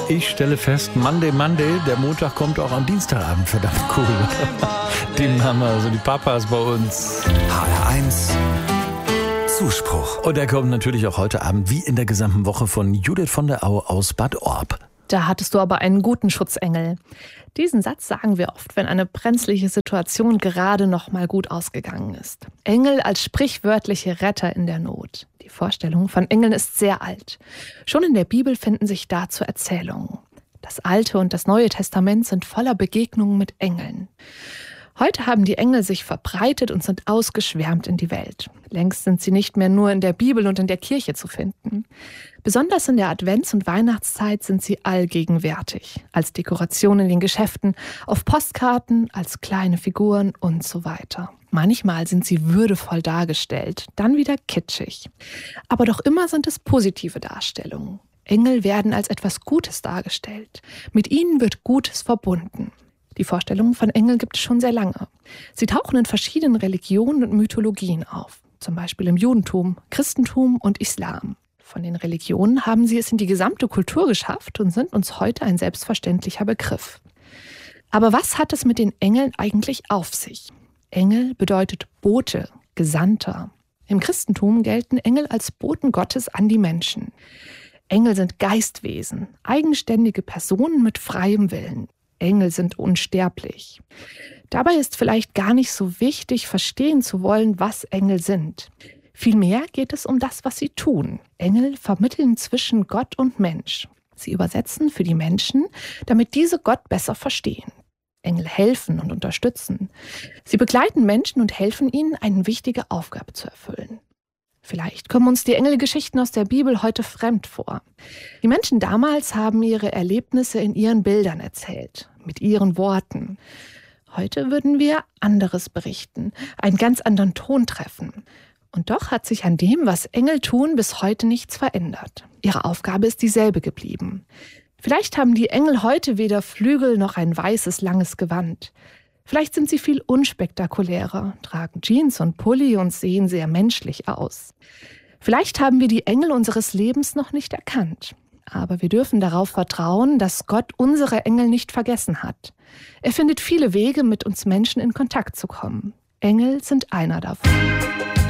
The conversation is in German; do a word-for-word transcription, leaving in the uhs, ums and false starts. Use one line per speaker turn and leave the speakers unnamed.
Ich stelle fest, Monday, Monday, der Montag kommt auch am Dienstagabend, verdammt cool. Die Mama, also die Papas bei uns.
H R eins Zuspruch.
Und der kommt natürlich auch heute Abend, wie in der gesamten Woche, von Judith von der Au aus Bad Orb.
Da hattest du aber einen guten Schutzengel. Diesen Satz sagen wir oft, wenn eine brenzliche Situation gerade noch mal gut ausgegangen ist. Engel als sprichwörtliche Retter in der Not. Die Vorstellung von Engeln ist sehr alt. Schon in der Bibel finden sich dazu Erzählungen. Das Alte und das Neue Testament sind voller Begegnungen mit Engeln. Heute haben die Engel sich verbreitet und sind ausgeschwärmt in die Welt. Längst sind sie nicht mehr nur in der Bibel und in der Kirche zu finden. Besonders in der Advents- und Weihnachtszeit sind sie allgegenwärtig. Als Dekoration in den Geschäften, auf Postkarten, als kleine Figuren und so weiter. Manchmal sind sie würdevoll dargestellt, dann wieder kitschig. Aber doch immer sind es positive Darstellungen. Engel werden als etwas Gutes dargestellt. Mit ihnen wird Gutes verbunden. Die Vorstellungen von Engeln gibt es schon sehr lange. Sie tauchen in verschiedenen Religionen und Mythologien auf, zum Beispiel im Judentum, Christentum und Islam. Von den Religionen haben sie es in die gesamte Kultur geschafft und sind uns heute ein selbstverständlicher Begriff. Aber was hat es mit den Engeln eigentlich auf sich? Engel bedeutet Bote, Gesandter. Im Christentum gelten Engel als Boten Gottes an die Menschen. Engel sind Geistwesen, eigenständige Personen mit freiem Willen. Engel sind unsterblich. Dabei ist vielleicht gar nicht so wichtig, verstehen zu wollen, was Engel sind. Vielmehr geht es um das, was sie tun. Engel vermitteln zwischen Gott und Mensch. Sie übersetzen für die Menschen, damit diese Gott besser verstehen. Engel helfen und unterstützen. Sie begleiten Menschen und helfen ihnen, eine wichtige Aufgabe zu erfüllen. Vielleicht kommen uns die Engelgeschichten aus der Bibel heute fremd vor. Die Menschen damals haben ihre Erlebnisse in ihren Bildern erzählt, mit ihren Worten. Heute würden wir anderes berichten, einen ganz anderen Ton treffen. Und doch hat sich an dem, was Engel tun, bis heute nichts verändert. Ihre Aufgabe ist dieselbe geblieben. Vielleicht haben die Engel heute weder Flügel noch ein weißes, langes Gewand. Vielleicht sind sie viel unspektakulärer, tragen Jeans und Pulli und sehen sehr menschlich aus. Vielleicht haben wir die Engel unseres Lebens noch nicht erkannt. Aber wir dürfen darauf vertrauen, dass Gott unsere Engel nicht vergessen hat. Er findet viele Wege, mit uns Menschen in Kontakt zu kommen. Engel sind einer davon.